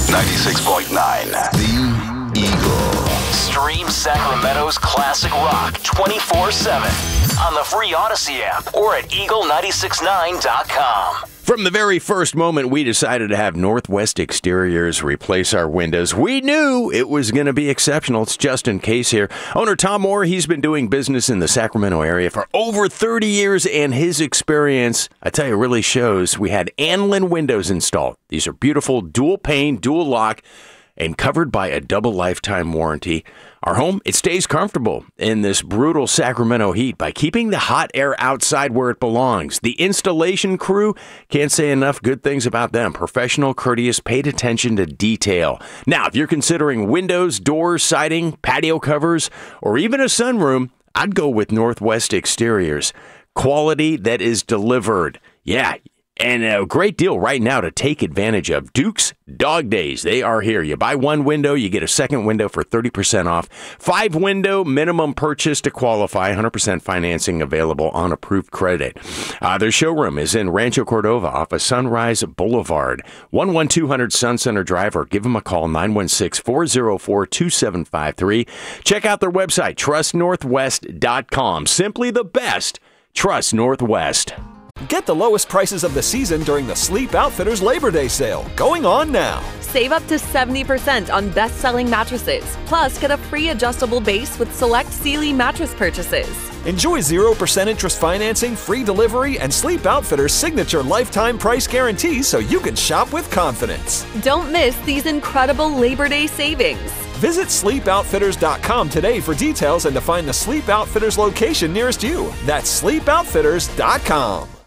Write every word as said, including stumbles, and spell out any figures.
ninety-six point nine. The Eagle. Stream Sacramento's classic rock twenty-four seven on the free Odyssey app or at eagle nine six nine dot com. From the very first moment we decided to have Northwest Exteriors replace our windows, we knew it was going to be exceptional. It's Justin Case here. Owner Tom Moore, he's been doing business in the Sacramento area for over thirty years, and his experience, I tell you, really shows. We had Anlin windows installed. These are beautiful, dual pane, dual lock, and covered by a double lifetime warranty. Our home, it stays comfortable in this brutal Sacramento heat by keeping the hot air outside where it belongs. The installation crew, can't say enough good things about them. Professional, courteous, paid attention to detail. Now, if you're considering windows, doors, siding, patio covers, or even a sunroom, I'd go with Northwest Exteriors. Quality that is delivered. Yeah. And a great deal right now to take advantage of. Duke's Dog Days. They are here. You buy one window, you get a second window for thirty percent off. Five window minimum purchase to qualify. one hundred percent financing available on approved credit. Uh, their showroom is in Rancho Cordova off of Sunrise Boulevard. one one two hundred Sun Center Drive, or give them a call, nine one six, four oh four, two seven five three. Check out their website, trust northwest dot com. Simply the best. Trust Northwest. Get the lowest prices of the season during the Sleep Outfitters Labor Day sale, going on now. Save up to seventy percent on best-selling mattresses. Plus, get a free adjustable base with select Sealy mattress purchases. Enjoy zero percent interest financing, free delivery, and Sleep Outfitters' signature lifetime price guarantee so you can shop with confidence. Don't miss these incredible Labor Day savings. Visit sleep outfitters dot com today for details and to find the Sleep Outfitters location nearest you. That's sleep outfitters dot com.